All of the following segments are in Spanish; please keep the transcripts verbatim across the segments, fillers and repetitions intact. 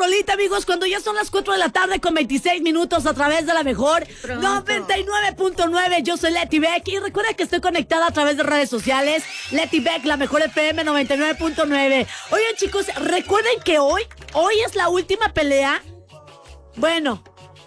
rolita, amigos, cuando ya son las cuatro de la tarde con veintiséis minutos a través de la mejor Pronto. noventa y nueve punto nueve. Yo soy Leti Beck y recuerda que estoy conectada a través de redes sociales. Leti Beck, la mejor F M noventa y nueve punto nueve. Oigan, chicos, recuerden que hoy, hoy es la última pelea. Bueno,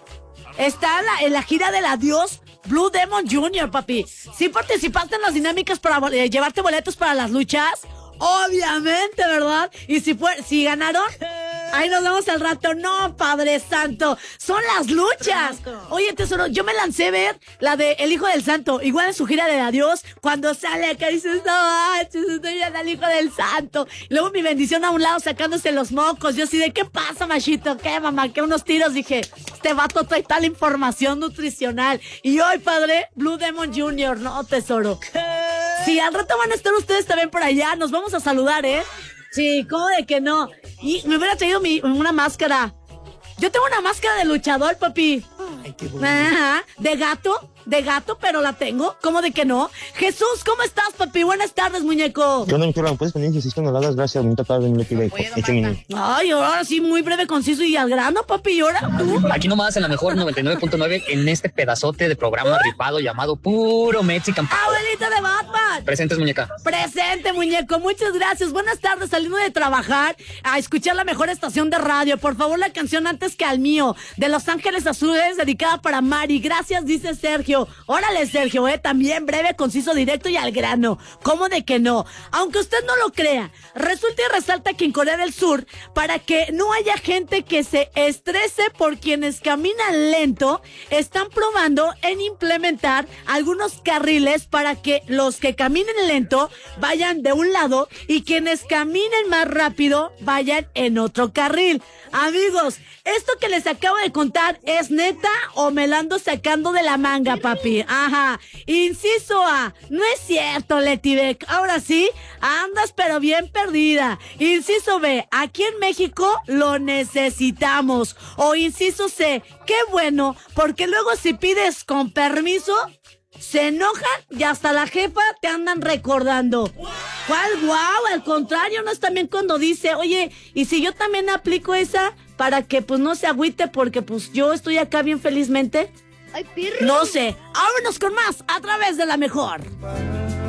está la, en la gira del adiós Blue Demon junior, papi. ¿Sí participaste en las dinámicas para eh, llevarte boletos para las luchas? Obviamente, ¿verdad? Y si fue, si ganaron, ahí nos vemos al rato. No, Padre Santo, son las luchas. Oye, tesoro, yo me lancé a ver la de El Hijo del Santo, igual en su gira de adiós, cuando sale acá y dices, no manches, estoy viendo al Hijo del Santo. Y luego mi bendición a un lado sacándose los mocos. Yo así de, ¿qué pasa, machito? ¿Qué, mamá? ¿Qué unos tiros? Dije, este vato trae tal información nutricional. Y hoy, padre, Blue Demon junior, no, tesoro. Sí, al rato van a estar ustedes también por allá. Nos vamos a saludar, ¿eh? Sí, ¿cómo de que no? Y me hubiera traído mi, una máscara. Yo tengo una máscara de luchador, papi. Ay, qué bueno. Ajá, de gato, de gato, pero la tengo. ¿Cómo de que no? Jesús, ¿cómo estás, papi? Buenas tardes, muñeco. ¿Qué onda, mi chula? ¿Me puedes poner si no lo hagas? Gracias, bonita tarde, mi Leti Beck. Hecho mini. Ay, ahora sí, muy breve, conciso y al grano, papi. ¿Y ahora tú? Aquí nomás en la mejor noventa y nueve punto nueve, en este pedazote de programa rifado llamado Puro Mexican Power. ¡Abuelita de Batman! Presentes, muñeca. Presente, muñeco. Muchas gracias. Buenas tardes. Saliendo de trabajar a escuchar la mejor estación de radio. Por favor, la canción Antes que al mío, de Los Ángeles Azules, dedicada para Mari. Gracias, dice Sergio. Órale, Sergio, eh. También breve, conciso, directo y al grano. ¿Cómo de que no? Aunque usted no lo crea, resulta y resalta que en Corea del Sur, para que no haya gente que se estrese por quienes caminan lento, están probando en implementar algunos carriles para que los que caminen lento vayan de un lado y quienes caminen más rápido vayan en otro carril. Amigos, esto que les acabo de contar es neta o me la ando sacando de la manga, papi. Ajá. Inciso A, no es cierto, Leti Beck. Ahora sí, andas pero bien perdida. Inciso B, aquí en México lo necesitamos. O inciso C, qué bueno, porque luego si pides con permiso, se enojan y hasta la jefa te andan recordando. ¿Cuál guau? Al contrario, no es también cuando dice, oye, ¿y si yo también aplico esa para que pues no se agüite porque pues yo estoy acá bien felizmente? Ay, perro. No sé. Vámonos con más a través de la mejor.